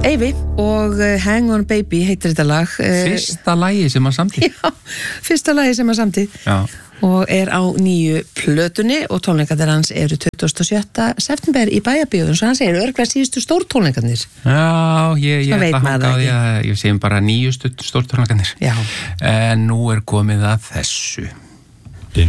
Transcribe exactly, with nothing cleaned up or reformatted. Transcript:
Eyvi og Hang On Baby heitir þetta lag. Fyrsta lagi sem hann samti. Já, fyrsta lagi sem hann samti. Já. Og er á nýju plötunni og tónleikarnir hans eru tuttugasta og sjötta september í Bæjarbíói, svo hann segir örglega síðustu stórtónleikarnir. Já, ég, ég ætla að hanga á því að ég segjum bara nýjustu stórtónleikarnir. Já. En nú er komið að þessu.